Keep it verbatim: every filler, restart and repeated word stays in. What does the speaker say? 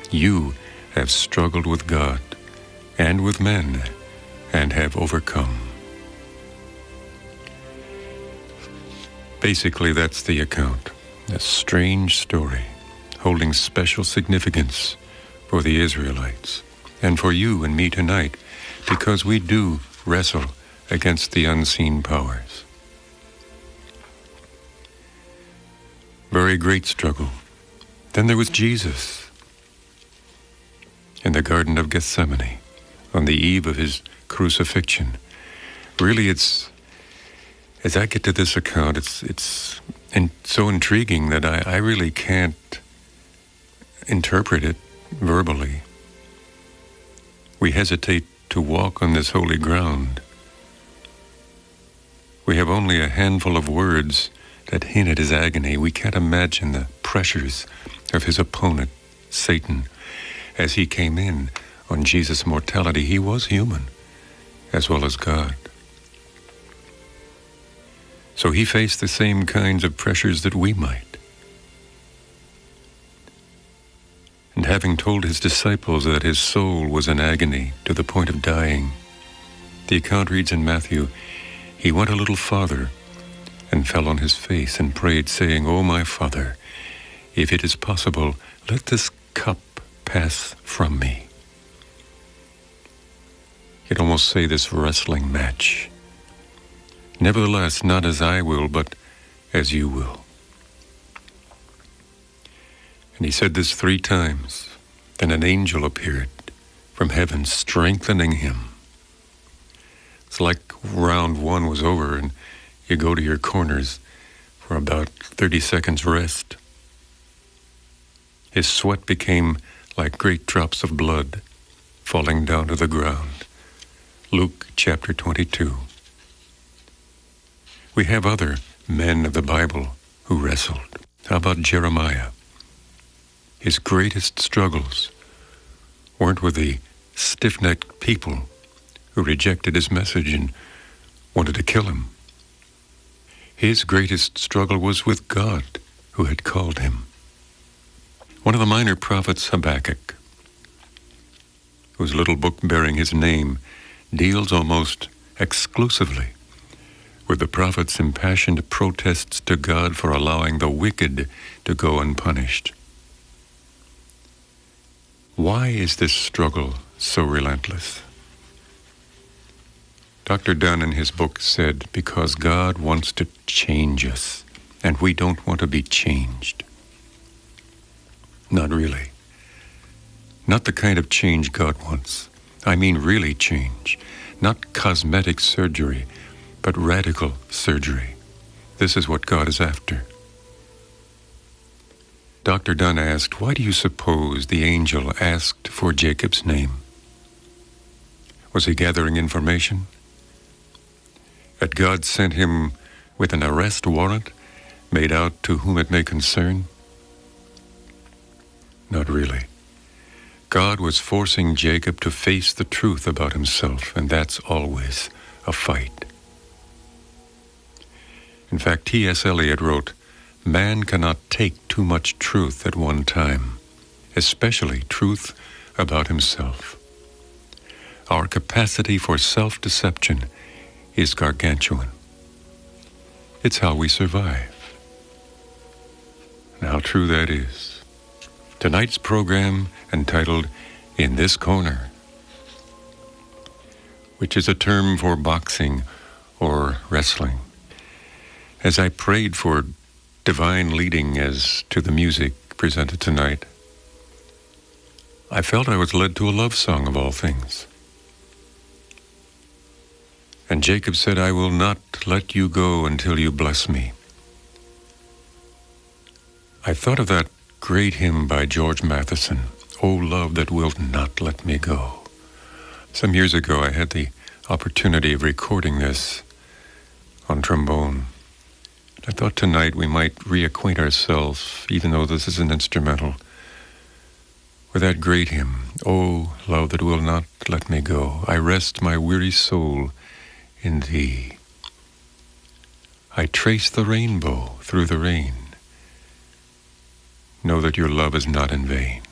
You have struggled with God and with men and have overcome. Basically, that's the account. A strange story holding special significance for the Israelites and for you and me tonight, because we do wrestle against the unseen powers. Very great struggle. Then there was Jesus in the Garden of Gethsemane on the eve of his crucifixion. Really, it's, as I get to this account, it's it's in, so intriguing that I, I really can't interpret it verbally. We hesitate to walk on this holy ground. We have only a handful of words that hint at his agony. We can't imagine the pressures of his opponent, Satan, as he came in on Jesus' mortality. He was human as well as God. So he faced the same kinds of pressures that we might. And having told his disciples that his soul was in agony to the point of dying, the account reads in Matthew, he went a little farther and fell on his face and prayed, saying, "O my Father, if it is possible, let this cup pass from me." You'd almost say this wrestling match. Nevertheless, not as I will, but as you will. And he said this three times. Then an angel appeared from heaven, strengthening him. It's like round one was over and you go to your corners for about thirty seconds rest. His sweat became like great drops of blood falling down to the ground. Luke chapter twenty-two. We have other men of the Bible who wrestled. How about Jeremiah? His greatest struggles weren't with the stiff-necked people who rejected his message and wanted to kill him. His greatest struggle was with God, who had called him. One of the minor prophets, Habakkuk, whose little book bearing his name deals almost exclusively with the prophet's impassioned protests to God for allowing the wicked to go unpunished. Why is this struggle so relentless? Doctor Dunn in his book said, because God wants to change us, and we don't want to be changed. Not really. Not the kind of change God wants. I mean really change. Not cosmetic surgery, but radical surgery. This is what God is after. Doctor Dunn asked, why do you suppose the angel asked for Jacob's name? Was he gathering information? That God sent him with an arrest warrant made out to whom it may concern? Not really. God was forcing Jacob to face the truth about himself, and that's always a fight. In fact, T S Eliot wrote, man cannot take too much truth at one time, especially truth about himself. Our capacity for self-deception is gargantuan. It's how we survive. And how true that is. Tonight's program entitled In This Corner, which is a term for boxing or wrestling. As I prayed for divine leading as to the music presented tonight, I felt I was led to a love song of all things. And Jacob said, I will not let you go until you bless me. I thought of that great hymn by George Matheson, O Love That Wilt Not Let Me Go. Some years ago, I had the opportunity of recording this on trombone. I thought tonight we might reacquaint ourselves, even though this is an instrumental, with that great hymn, O love that will not let me go. I rest my weary soul in thee. I trace the rainbow through the rain. Know that your love is not in vain.